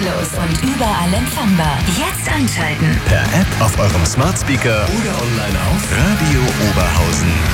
kostenlos und überall empfangbar. Jetzt einschalten. Per App auf eurem Smart Speaker oder online auf radiooberhausen.de.